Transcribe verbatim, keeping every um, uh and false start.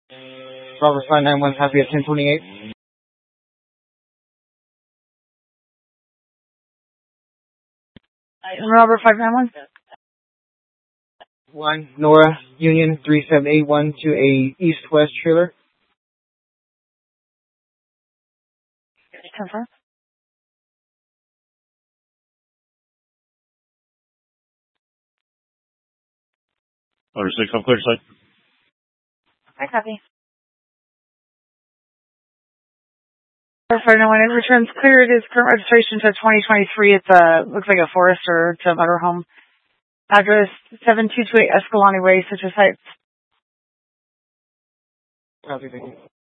Robert five nine one, happy at ten twenty-eight. Robert five nine one. One, Nora, Union three seven eight one to a east-west trailer. Confirm. Order six, I'm clear to site. I copy. Robert five nine one, it returns clear. It is current registration to twenty twenty-three. It's a, looks like a Forester to motorhome. Address seven two two eight Escalante Way, Citrus Heights. Copy, thank you.